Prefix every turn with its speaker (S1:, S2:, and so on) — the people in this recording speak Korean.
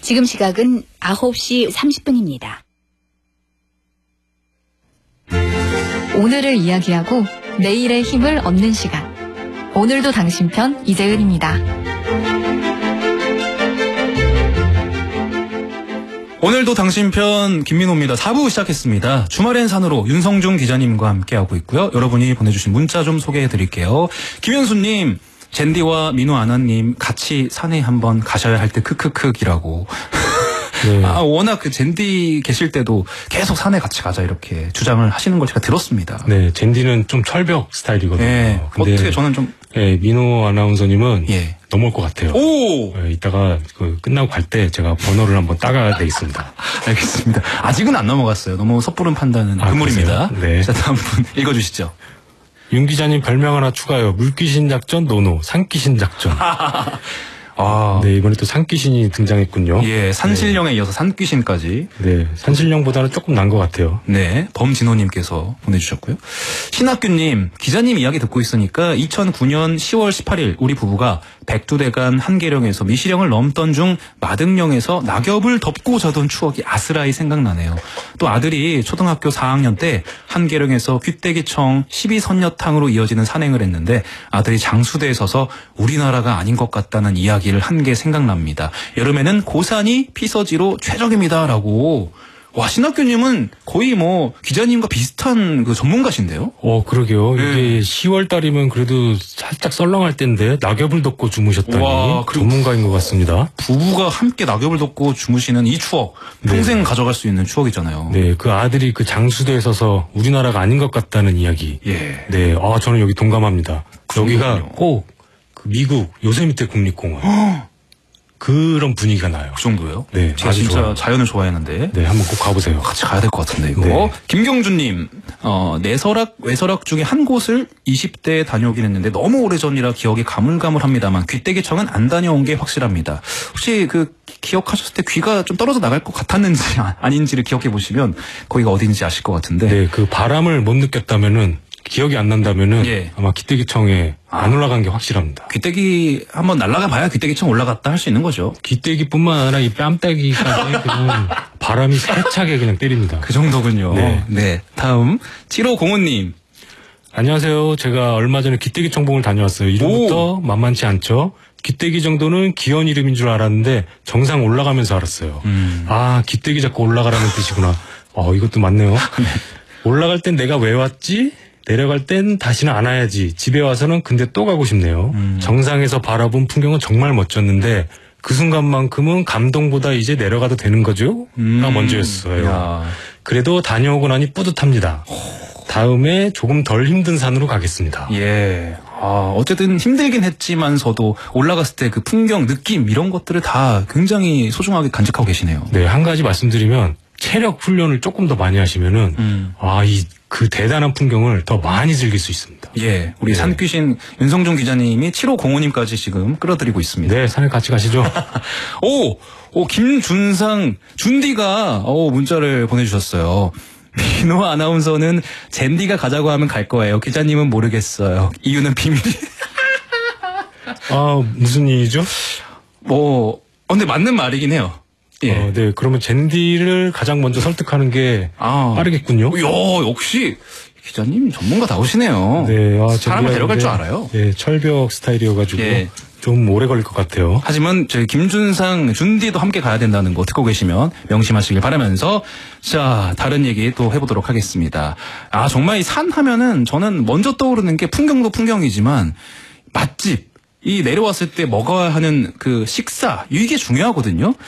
S1: 지금 시각은 9시 30분입니다.
S2: 오늘을 이야기하고 내일의 힘을 얻는 시간. 오늘도 당신 편 이재은입니다.
S3: 오늘도 당신 편 김민호입니다. 4부 시작했습니다. 주말엔 산으로 윤성중 기자님과 함께하고 있고요. 여러분이 보내주신 문자 좀 소개해드릴게요. 김현수님, 젠디와 민호 아나님 같이 산에 한번 가셔야 할 때 크크크이라고. 네. 워낙 그 젠디 계실 때도 계속 산에 같이 가자 이렇게 주장을 하시는 걸 제가 들었습니다.
S4: 네, 젠디는 좀 철벽 스타일이거든요.
S3: 네,
S4: 근데
S3: 어떻게 저는 좀.
S4: 네, 민호 아나운서님은
S3: 예.
S4: 넘어올 것 같아요.
S3: 오!
S4: 네, 이따가 끝나고 갈 때 제가 번호를 한번 따가야 돼 있습니다.
S3: 알겠습니다. 아직은 안 넘어갔어요. 너무 섣부른 판단은 금물입니다.
S4: 네.
S3: 자, 다음 분 읽어주시죠.
S4: 윤 기자님 별명 하나 추가요. 물귀신 작전 노노, 산귀신 작전. 네, 이번에 또 산귀신이 등장했군요.
S3: 예, 산신령에 이어서 산귀신까지.
S4: 네, 산신령보다는 조금 난 것 같아요.
S3: 네, 범진호님께서 보내주셨고요. 신학규님, 기자님 이야기 듣고 있으니까 2009년 10월 18일 우리 부부가 백두대간 한계령에서 미시령을 넘던 중 마등령에서 낙엽을 덮고 자던 추억이 아스라이 생각나네요. 또 아들이 초등학교 4학년 때 한계령에서 귀때기청 12선녀탕으로 이어지는 산행을 했는데 아들이 장수대에 서서 우리나라가 아닌 것 같다는 이야기를 한 게 생각납니다. 여름에는 고산이 피서지로 최적입니다라고. 와, 신학규님은 거의 뭐 기자님과 비슷한 그 전문가신데요?
S4: 그러게요. 네. 이게 10월 달이면 그래도 살짝 썰렁할 때인데 낙엽을 덮고 주무셨다니. 와, 전문가인 것 같습니다.
S3: 부부가 함께 낙엽을 덮고 주무시는 이 추억, 평생 네. 가져갈 수 있는 추억이잖아요.
S4: 네, 그 아들이 그 장수대에 서서 우리나라가 아닌 것 같다는 이야기.
S3: 예.
S4: 네, 저는 여기 동감합니다. 여기가 꼭 그 미국 요세미테 국립공원. 그런 분위기가 나요.
S3: 그 정도요?
S4: 네,
S3: 제가 진짜 좋아요. 자연을 좋아했는데.
S4: 네, 한번 꼭 가보세요.
S3: 같이 가야 될 것 같은데 이거.
S4: 네.
S3: 김경준님, 내설악, 외설악 중에 한 곳을 20대에 다녀오긴 했는데 너무 오래전이라 기억이 가물가물합니다만 귀때기청은 안 다녀온 게 확실합니다. 혹시 그 기억하셨을 때 귀가 좀 떨어져 나갈 것 같았는지 아닌지를 기억해 보시면 거기가 어딘지 아실 것 같은데.
S4: 네, 그 바람을 못 느꼈다면은. 기억이 안 난다면은
S3: 예.
S4: 아마 귀때기청에 안 올라간 게 확실합니다.
S3: 귀때기 한번 날아가 봐야 귀때기청 올라갔다 할 수 있는 거죠.
S4: 귀때기뿐만 아니라 이 뺨때기까지 그냥 바람이 세차게 그냥 때립니다.
S3: 그 정도군요.
S4: 네.
S3: 네. 다음 7505님.
S4: 안녕하세요. 제가 얼마 전에 귀때기 청봉을 다녀왔어요. 이름부터 만만치 않죠. 귀때기 정도는 기원 이름인 줄 알았는데 정상 올라가면서 알았어요. 귀때기 잡고 올라가라는 뜻이구나. 이것도 맞네요. 올라갈 땐 내가 왜 왔지? 내려갈 땐 다시는 안 와야지. 집에 와서는 근데 또 가고 싶네요. 정상에서 바라본 풍경은 정말 멋졌는데 그 순간만큼은 감동보다 이제 내려가도 되는 거죠? 가 먼저였어요.
S3: 야.
S4: 그래도 다녀오고 나니 뿌듯합니다. 다음에 조금 덜 힘든 산으로 가겠습니다.
S3: 예. 어쨌든 힘들긴 했지만서도 올라갔을 때 그 풍경, 느낌 이런 것들을 다 굉장히 소중하게 간직하고 계시네요.
S4: 네, 한 가지 말씀드리면 체력 훈련을 조금 더 많이 하시면은 그 대단한 풍경을 더 많이 즐길 수 있습니다.
S3: 예, 우리
S4: 네.
S3: 산귀신 윤성중 기자님이 7505님까지 지금 끌어들이고 있습니다.
S4: 네, 산에 같이 가시죠.
S3: 김준상 준디가 문자를 보내주셨어요. 민호 아나운서는 젠디가 가자고 하면 갈 거예요. 기자님은 모르겠어요. 이유는 비밀이.
S4: 무슨 일이죠?
S3: 근데 맞는 말이긴 해요. 예.
S4: 네, 그러면 젠디를 가장 먼저 설득하는 게 빠르겠군요.
S3: 이야, 역시 기자님 전문가다우시네요.
S4: 네,
S3: 사람을 데려갈 줄 알아요.
S4: 네, 철벽 스타일이어가지고 좀 오래 걸릴 것 같아요.
S3: 하지만 저희 김준상, 준디도 함께 가야 된다는 거 듣고 계시면 명심하시길 바라면서 자, 다른 얘기 또 해보도록 하겠습니다. 정말 이 산 하면은 저는 먼저 떠오르는 게 풍경도 풍경이지만 맛집. 이 내려왔을 때 먹어야 하는 그 식사 이게 중요하거든요.